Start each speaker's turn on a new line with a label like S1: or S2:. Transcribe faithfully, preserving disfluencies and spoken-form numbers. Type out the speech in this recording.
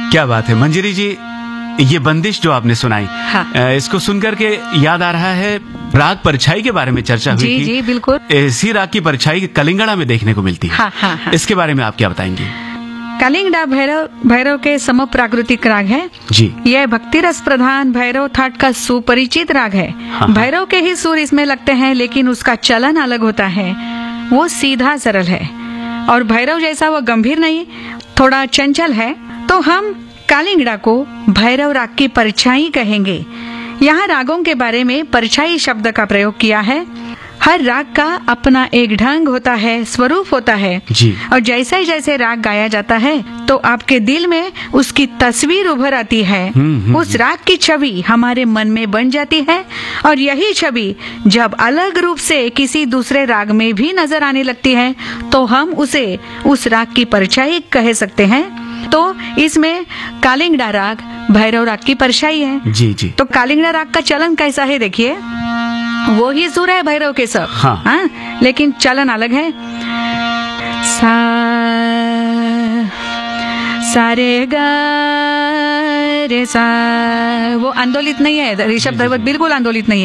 S1: क्या बात है मंजरी जी, ये बंदिश जो आपने सुनाई,
S2: हाँ।
S1: इसको सुनकर के याद आ रहा है राग परछाई के बारे में चर्चा हुई
S2: जी
S1: थी।
S2: जी बिल्कुल।
S1: इसी राग की परछाई कलिंगड़ा में देखने को मिलती है।
S2: हाँ, हाँ, हाँ।
S1: इसके बारे में आप क्या बताएंगे?
S2: कलिंगड़ा भैरव भैरव के समप्राकृतिक राग है
S1: जी।
S2: यह भक्ति रस प्रधान भैरव थाट का सुपरिचित राग है।
S1: हाँ।
S2: भैरव के ही सुर इसमें लगते हैं, लेकिन उसका चलन अलग होता है। वो सीधा सरल है और भैरव जैसा वो गंभीर नहीं, थोड़ा चंचल है। तो हम कालिंगड़ा को भैरव राग की परछाई कहेंगे। यहाँ रागों के बारे में परछाई शब्द का प्रयोग किया है। हर राग का अपना एक ढंग होता है, स्वरूप होता है
S1: जी।
S2: और जैसे जैसे राग गाया जाता है तो आपके दिल में उसकी तस्वीर उभर आती है।
S1: हम्म, हम्म।
S2: उस राग की छवि हमारे मन में बन जाती है और यही छवि जब अलग रूप से किसी दूसरे राग में भी नजर आने लगती है तो हम उसे उस राग की परछाई कह सकते हैं। तो इसमें कालिंगड़ा राग भैरव राग की परछाई है।
S1: जी जी।
S2: तो कालिंगड़ा राग का चलन कैसा है देखिए, वो ही सुर है भैरव के सब।
S1: हाँ।
S2: हाँ, लेकिन चलन अलग है। सा सारे गा रे सा, वो आंदोलित नहीं है, ऋषभ दैवत बिल्कुल आंदोलित नहीं है।